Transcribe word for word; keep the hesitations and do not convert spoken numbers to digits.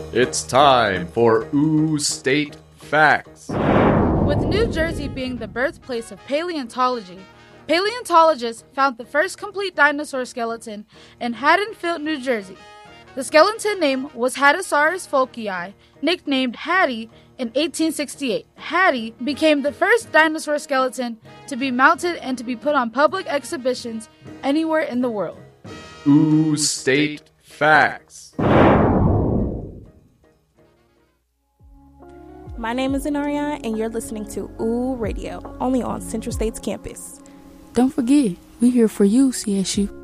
It's time for Ooh State Facts. With New Jersey being the birthplace of paleontology, paleontologists found the first complete dinosaur skeleton in Haddonfield, New Jersey. The skeleton name was Haddosaurus folkii, nicknamed Hattie in eighteen sixty-eight. Hattie became the first dinosaur skeleton to be mounted and to be put on public exhibitions anywhere in the world. Ooh State Facts. My name is Inaria, and you're listening to Ooh Radio, only on Central State's campus. Don't forget, we're here for you, C S U.